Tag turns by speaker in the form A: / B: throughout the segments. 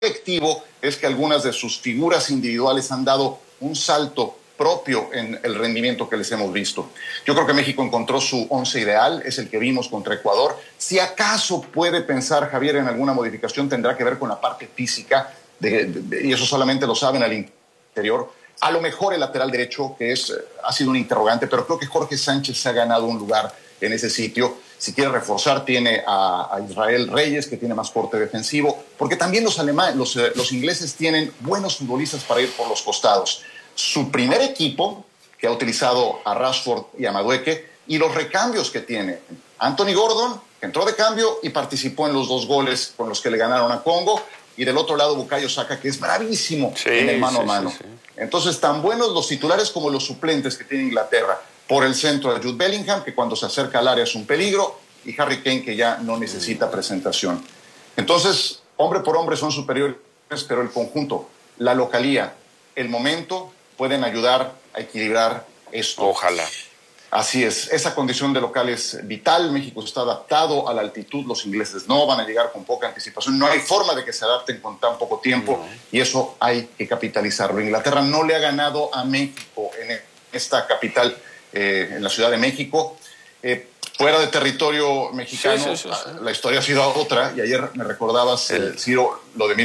A: colectivo es que algunas de sus figuras individuales han dado un salto propio en el rendimiento que les hemos visto. Yo creo que México encontró su once ideal, es el que vimos contra Ecuador. Si acaso puede pensar Javier en alguna modificación, tendrá que ver con la parte física, y eso solamente lo saben al interior. A lo mejor el lateral derecho, que ha sido un interrogante, pero creo que Jorge Sánchez se ha ganado un lugar en ese sitio. Si quiere reforzar, tiene a Israel Reyes, que tiene más corte defensivo, porque también los ingleses tienen buenos futbolistas para ir por los costados. Su primer equipo, que ha utilizado a Rashford y a Madueke, y los recambios que tiene. Anthony Gordon, que entró de cambio y participó en los 2 goles con los que le ganaron a Congo, y del otro lado Bukayo Saka, que es bravísimo en el mano a mano. Sí. Entonces, tan buenos los titulares como los suplentes que tiene Inglaterra. Por el centro de Jude Bellingham, que cuando se acerca al área es un peligro, y Harry Kane, que ya no necesita presentación. Entonces, hombre por hombre son superiores, pero el conjunto, la localía, el momento, pueden ayudar a equilibrar esto.
B: Ojalá.
A: Así es, esa condición de local es vital. México está adaptado a la altitud, los ingleses no van a llegar con poca anticipación, no hay forma de que se adapten con tan poco tiempo, y eso hay que capitalizarlo. Inglaterra no le ha ganado a México en esta capital, en la Ciudad de México. Fuera de territorio mexicano, sí. La historia ha sido otra, y ayer me recordabas, Ciro, lo de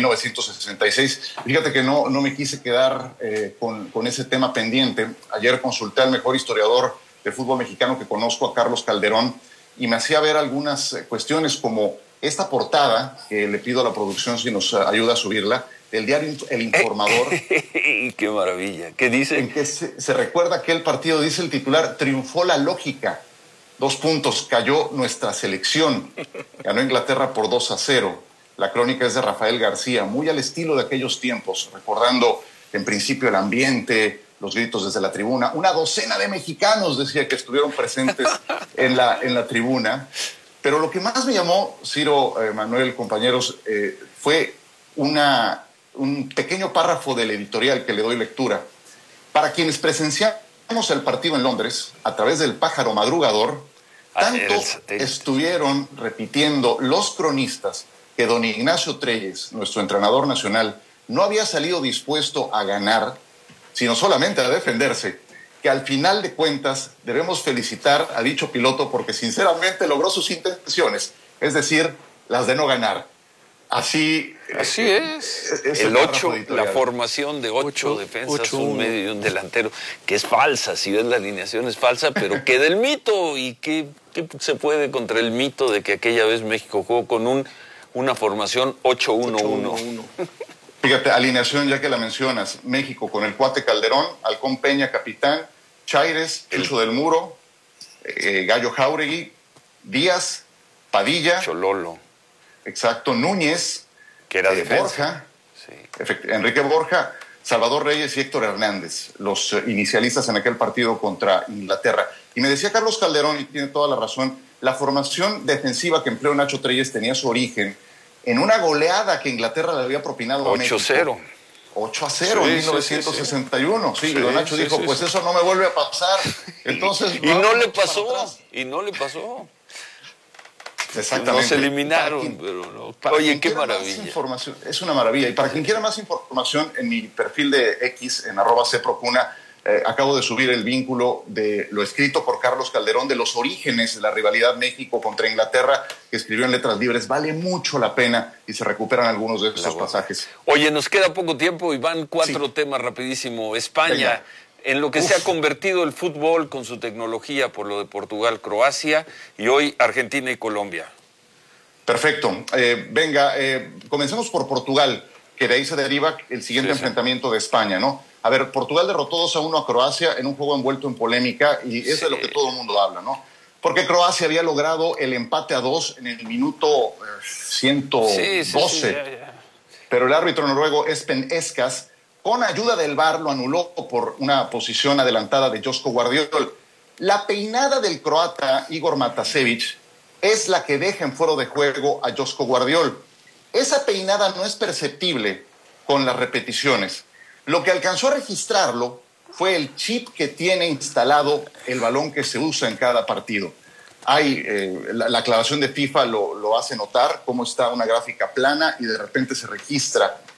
A: 1966. Fíjate que no me quise quedar con ese tema pendiente. Ayer consulté al mejor historiador de fútbol mexicano que conozco, a Carlos Calderón, y me hacía ver algunas cuestiones como esta portada, que le pido a la producción si nos ayuda a subirla, del diario El Informador.
B: ¡Qué maravilla! ¿Qué dice?
A: En que se recuerda aquel partido, dice el titular, triunfó la lógica. 2 puntos, cayó nuestra selección. Ganó Inglaterra por 2-0. La crónica es de Rafael García, muy al estilo de aquellos tiempos, recordando en principio el ambiente, los gritos desde la tribuna. Una docena de mexicanos, decía, que estuvieron presentes en la tribuna. Pero lo que más me llamó, Ciro, Manuel, compañeros, fue un pequeño párrafo del editorial que le doy lectura. Para quienes presenciamos el partido en Londres, a través del pájaro madrugador, tanto estuvieron repitiendo los cronistas que don Ignacio Treyes, nuestro entrenador nacional, no había salido dispuesto a ganar, sino solamente a defenderse, que al final de cuentas debemos felicitar a dicho piloto porque sinceramente logró sus intenciones, es decir, las de no ganar. Así
B: es. El 8, la formación de 8 defensas, un medio y un delantero, que es falsa, si ves la alineación es falsa, pero queda el mito. ¿Y qué se puede contra el mito de que aquella vez México jugó con una formación 8-1-1?
A: Fíjate, alineación, ya que la mencionas, México con el Cuate Calderón, Halcón Peña, capitán, Chaires, Chucho del Muro, Gallo Jáuregui, Díaz, Padilla,
B: Chololo.
A: Exacto, Núñez,
B: que era
A: Borja, Enrique Borja, Salvador Reyes y Héctor Hernández, los inicialistas en aquel partido contra Inglaterra. Y me decía Carlos Calderón, y tiene toda la razón, la formación defensiva que empleó Nacho Treyes tenía su origen en una goleada que Inglaterra le había propinado a México.
B: 8-0.
A: 8-0 en 1961. Sí, don Nacho dijo, pues eso no me vuelve a pasar. Entonces,
B: y no le pasó.
A: Exactamente.
B: Nos eliminaron, pero no. Oye, qué maravilla.
A: Es una maravilla. Y para quien quiera más información, en mi perfil de X, en @cprocuna, acabo de subir el vínculo de lo escrito por Carlos Calderón de los orígenes de la rivalidad México contra Inglaterra, que escribió en Letras Libres. Vale mucho la pena y se recuperan algunos de estos pasajes.
B: Oye, nos queda poco tiempo y van 4 temas rapidísimo. España. Venga. En lo que se ha convertido el fútbol con su tecnología por lo de Portugal, Croacia y hoy Argentina y Colombia.
A: Perfecto. Comencemos por Portugal, que de ahí se deriva el siguiente enfrentamiento de España, ¿no? A ver, Portugal derrotó 2-1 a Croacia en un juego envuelto en polémica y eso es de lo que todo el mundo habla, ¿no? Porque Croacia había logrado el empate a 2 en el minuto 112. Pero el árbitro noruego Espen Eskas, con ayuda del VAR, lo anuló por una posición adelantada de Josko Guardiol. La peinada del croata Igor Matasevic es la que deja en fuera de juego a Josko Guardiol. Esa peinada no es perceptible con las repeticiones. Lo que alcanzó a registrarlo fue el chip que tiene instalado el balón que se usa en cada partido. la aclaración de FIFA lo hace notar, cómo está una gráfica plana y de repente se registra